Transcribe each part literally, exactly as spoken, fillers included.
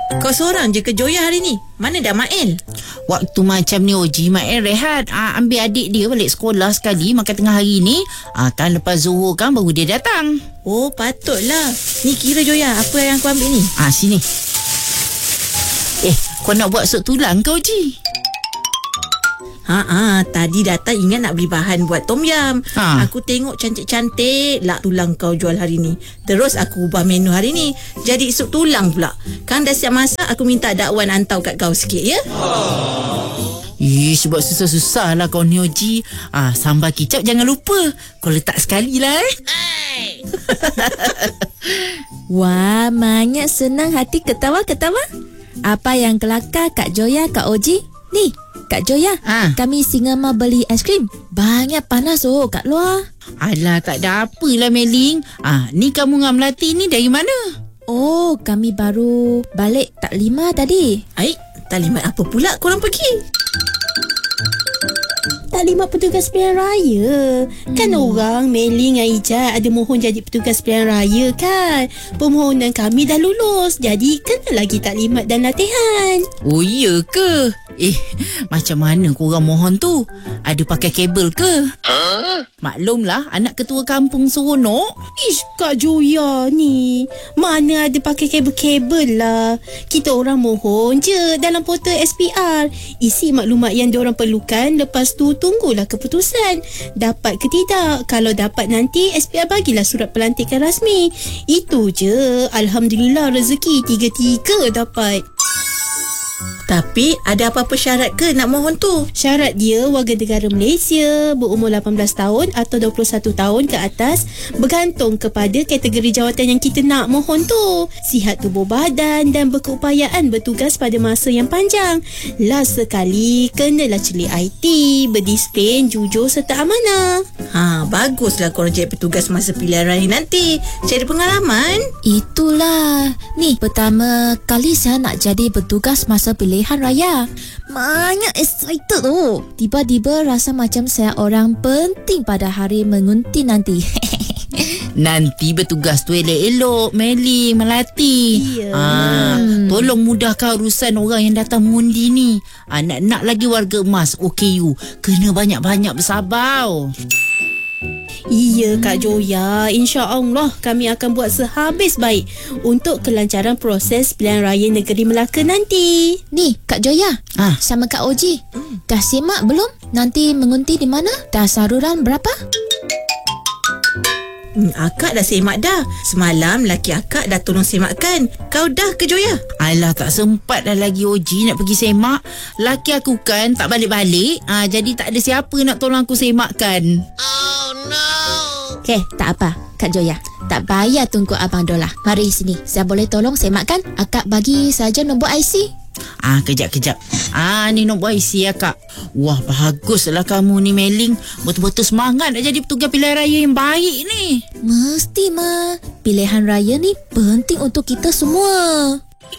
Kau seorang je ke Joya hari ni? Mana dah Mael? Waktu macam ni Oji, Mael rehat. Ah, ambil adik dia balik sekolah sekali makan tengah hari ni. Ah, kan lepas zuhur kan baru dia datang. Oh, patutlah. Ni kira Joya, apa yang kau ambil ni? Ah, sini. Eh, kau nak buat sup tulang ke Oji? Ha-ha, tadi datang ingat nak beli bahan buat tom yam. Ha. Aku tengok cantik-cantik lak tulang kau jual hari ni. Terus aku ubah menu hari ni jadi sup tulang pula. Kan dah siap masak, aku minta dakwan hantar kat kau sikit ya. Eh, sebab susah-susah lah kau ni Oji. Ah, sambal kicap jangan lupa. Kau letak sekali lah eh. Wah, banyak senang hati ketawa-ketawa. Apa yang kelakar Kak Joya, Kak Oji? Ni, Kak Joya, Ha. kami singa ma beli aiskrim. Banyak panas oh kat luar. Alah, tak ada apalah Meling. Ah, ni kamu dengan Melati ni dari mana? Oh, kami baru balik tak lima tadi. Aik, taklimat apa pula korang pergi? Taklimat petugas pilihan raya. Kan hmm. orang Meli dengan Ijat ada mohon jadi petugas pilihan raya kan. Permohonan kami dah lulus. Jadi kena lagi taklimat dan latihan. Oh, iya ke? Eh, macam mana korang mohon tu? Ada pakai kabel ke? Huh? Maklumlah, anak ketua kampung seronok. Ish, Kak Joya ni. Mana ada pakai kabel-kabel lah. Kita orang mohon je dalam portal S P R. Isi maklumat yang diorang perlukan. Lepas tu tunggulah keputusan. Dapat ke tidak? Kalau dapat nanti S P R bagilah surat pelantikan rasmi. Itu je. Alhamdulillah rezeki tiga-tiga dapat. Tapi ada apa-apa syarat ke nak mohon tu? Syarat dia warga negara Malaysia, berumur lapan belas tahun atau dua puluh satu tahun ke atas, bergantung kepada kategori jawatan yang kita nak mohon tu. Sihat tubuh badan dan berkeupayaan bertugas pada masa yang panjang. Last sekali, kenalah celik I T, berdisiplin, jujur serta amanah. Ha, baguslah korang jadi petugas masa pilihan raya nanti. Cari pengalaman. Itulah. Ni, pertama kali saya nak jadi bertugas masa pilihan raya. Banyak excited tu. Tiba-tiba rasa macam saya orang penting pada hari mengunti nanti. Nanti bertugas tu elok-elok Meli, Melati. Ya. Ah, tolong mudahkan urusan orang yang datang mengundi ni. Ah, nak-nak lagi warga emas O K U kena banyak-banyak bersabar. Iya Kak Joya, insya-Allah kami akan buat sehabis baik untuk kelancaran proses pilihan raya negeri Melaka nanti. Ni, Kak Joya. Ah. Sama Kak Oji. Dah simak belum? Nanti mengunti di mana? Dah saluran berapa? Hmm, akak dah semak dah. Semalam laki akak dah tolong semakkan. Kau dah ke Joya? Alah, tak sempat dah lagi Oji nak pergi semak. Laki aku kan tak balik-balik. Ah, jadi tak ada siapa nak tolong aku semakkan. Okey, tak apa, Kak Joya. Tak payah tunggu Abang Dola. Mari sini. Saya boleh tolong semakkan? Akak bagi saja nombor I C. Ah, kejap-kejap. Ah, ni nombor I C ya, Kak. Wah, baguslah kamu ni Meling. Betul-betul semangat nak jadi petugas pilihan raya yang baik ni. Mesti, Ma. Pilihan raya ni penting untuk kita semua.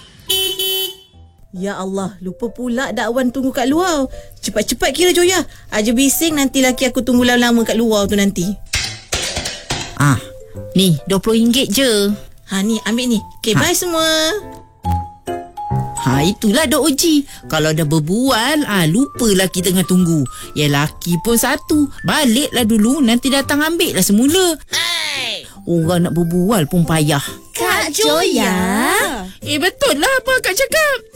Ya Allah, lupa pula dakwan tunggu kat luar. Cepat-cepat kira Joya. Aja bising nanti laki aku tunggu lama-lama kat luar tu nanti. Ah, ni dua puluh ringgit je. Ha ni, ambil ni. Okay, Ha. bye semua. Ha, itulah Dok Oji. Kalau dah berbual, ah, lupalah kita tengah tunggu. Ya, laki pun satu. Baliklah dulu, nanti datang ambil lah semula. Hey! Orang nak berbual pun payah. Kak Joya. Eh, betul lah apa Kak cakap.